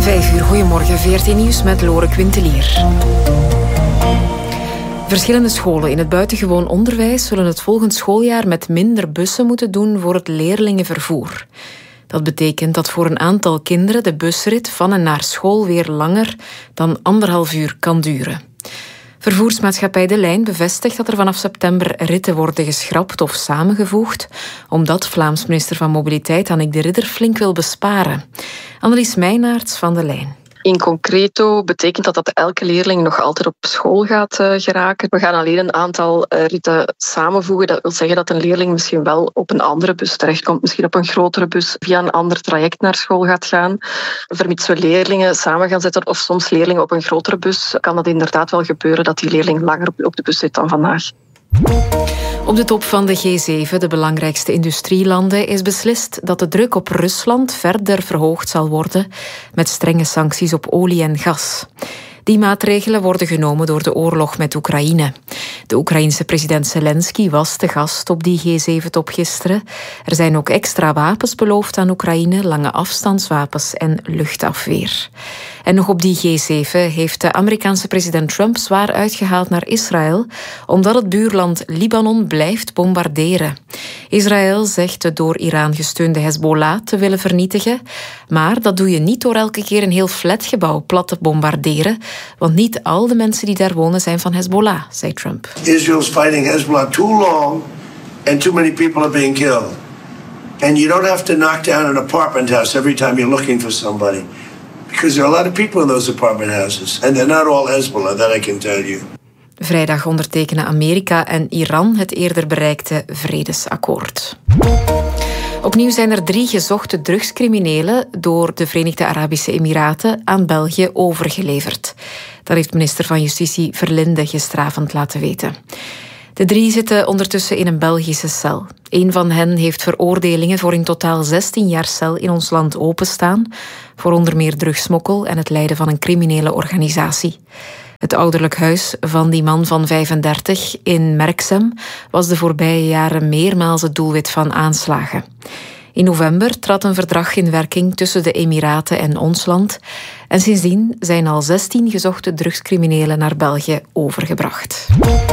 5 uur, goedemorgen, VRT Nieuws met Lore Quintelier. Verschillende scholen in het buitengewoon onderwijs zullen het volgend schooljaar met minder bussen moeten doen voor het leerlingenvervoer. Dat betekent dat voor een aantal kinderen de busrit van en naar school weer langer dan 1,5 uur kan duren. Vervoersmaatschappij De Lijn bevestigt dat er vanaf september ritten worden geschrapt of samengevoegd, omdat Vlaams minister van Mobiliteit Annick de Ridder flink wil besparen. Annelies Meijnaerts van De Lijn. In concreto betekent dat elke leerling nog altijd op school gaat geraken. We gaan alleen een aantal ritten samenvoegen. Dat wil zeggen dat een leerling misschien wel op een andere bus terechtkomt. Misschien op een grotere bus via een ander traject naar school gaat gaan. Vermits we leerlingen samen gaan zetten of soms leerlingen op een grotere bus, kan dat inderdaad wel gebeuren dat die leerling langer op de bus zit dan vandaag. Op de top van de G7, de belangrijkste industrielanden, is beslist dat de druk op Rusland verder verhoogd zal worden met strenge sancties op olie en gas. Die maatregelen worden genomen door de oorlog met Oekraïne. De Oekraïense president Zelensky was te gast op die G7-top gisteren. Er zijn ook extra wapens beloofd aan Oekraïne, lange afstandswapens en luchtafweer. En nog op die G7 heeft de Amerikaanse president Trump zwaar uitgehaald naar Israël, omdat het buurland Libanon blijft bombarderen. Israël zegt de door Iran gesteunde Hezbollah te willen vernietigen, maar dat doe je niet door elke keer een heel flatgebouw plat te bombarderen, want niet al de mensen die daar wonen zijn van Hezbollah, zei Trump. Israel's fighting Hezbollah too long and too many people are being killed. And you don't have to knock down an apartment house every time you're looking for somebody. Because there are a lot of people in those apartment houses. And they're not all Hezbollah, that I can tell you. Vrijdag ondertekenen Amerika en Iran het eerder bereikte vredesakkoord. Opnieuw zijn er 3 gezochte drugscriminelen door de Verenigde Arabische Emiraten aan België overgeleverd. Dat heeft minister van Justitie Verlinde gisteravond laten weten. De 3 zitten ondertussen in een Belgische cel. Een van hen heeft veroordelingen voor in totaal 16 jaar cel in ons land openstaan, voor onder meer drugsmokkel en het leiden van een criminele organisatie. Het ouderlijk huis van die man van 35 in Merksem was de voorbije jaren meermaals het doelwit van aanslagen. In november trad een verdrag in werking tussen de Emiraten en ons land en sindsdien zijn al 16 gezochte drugscriminelen naar België overgebracht.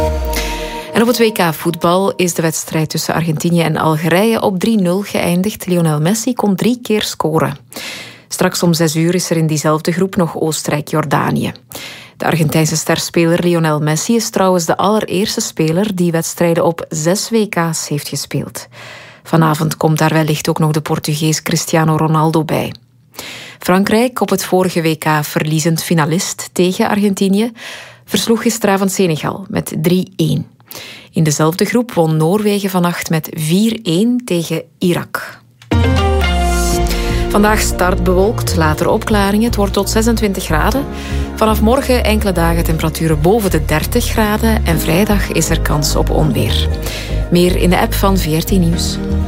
En op het WK voetbal is de wedstrijd tussen Argentinië en Algerije op 3-0 geëindigd. Lionel Messi kon 3 keer scoren. Straks om 6 uur is er in diezelfde groep nog Oostenrijk-Jordanië. De Argentijnse sterspeler Lionel Messi is trouwens de allereerste speler die wedstrijden op 6 WK's heeft gespeeld. Vanavond komt daar wellicht ook nog de Portugees Cristiano Ronaldo bij. Frankrijk, op het vorige WK verliezend finalist tegen Argentinië, versloeg gisteravond Senegal met 3-1. In dezelfde groep won Noorwegen vannacht met 4-1 tegen Irak. Vandaag start bewolkt, later opklaringen. Het wordt tot 26 graden. Vanaf morgen enkele dagen temperaturen boven de 30 graden. En vrijdag is er kans op onweer. Meer in de app van VRT Nieuws.